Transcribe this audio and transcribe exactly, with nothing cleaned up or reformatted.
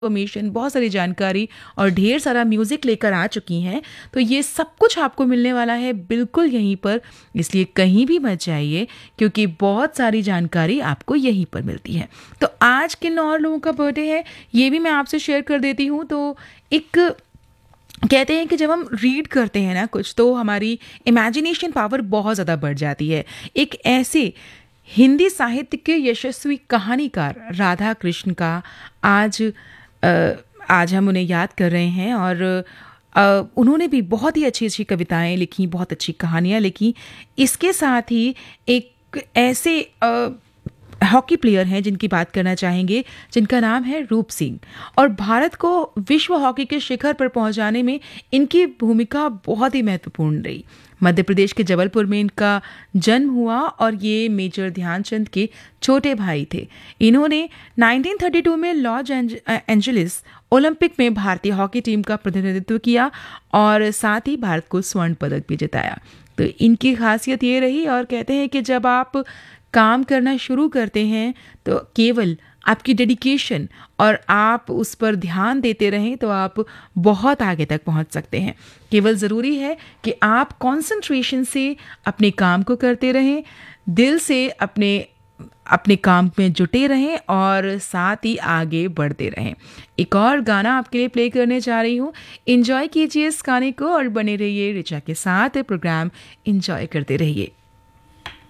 Information, बहुत सारी जानकारी और ढेर सारा म्यूज़िक लेकर आ चुकी हैं। तो ये सब कुछ आपको मिलने वाला है बिल्कुल यहीं पर, इसलिए कहीं भी मत जाइए क्योंकि बहुत सारी जानकारी आपको यहीं पर मिलती है। तो आज किन और लोगों का बर्थडे है ये भी मैं आपसे शेयर कर देती हूँ। तो एक कहते हैं कि जब हम रीड करते हैं ना कुछ तो हमारी इमेजिनेशन पावर बहुत ज़्यादा बढ़ जाती है। एक ऐसे हिंदी साहित्य के यशस्वी कहानीकार राधा कृष्ण का आज अ, आज हम उन्हें याद कर रहे हैं और अ, उन्होंने भी बहुत ही अच्छी अच्छी कविताएं लिखी, बहुत अच्छी कहानियां लिखी। इसके साथ ही एक ऐसे अ, हॉकी प्लेयर हैं जिनकी बात करना चाहेंगे, जिनका नाम है रूप सिंह, और भारत को विश्व हॉकी के शिखर पर पहुंचाने में इनकी भूमिका बहुत ही महत्वपूर्ण रही। मध्य प्रदेश के जबलपुर में इनका जन्म हुआ और ये मेजर ध्यानचंद के छोटे भाई थे। इन्होंने नाइनटीन थर्टी टू में लॉस एंजलिस ओलंपिक में भारतीय हॉकी टीम का प्रतिनिधित्व किया और साथ ही भारत को स्वर्ण पदक भी जिताया। तो इनकी खासियत ये रही, और कहते हैं कि जब आप काम करना शुरू करते हैं तो केवल आपकी डेडिकेशन और आप उस पर ध्यान देते रहें तो आप बहुत आगे तक पहुंच सकते हैं। केवल ज़रूरी है कि आप कंसंट्रेशन से अपने काम को करते रहें, दिल से अपने अपने काम में जुटे रहें और साथ ही आगे बढ़ते रहें। एक और गाना आपके लिए प्ले करने जा रही हूँ, एंजॉय कीजिए इस गाने को और बने रहिए रिचा के साथ। प्रोग्राम एंजॉय करते रहिए।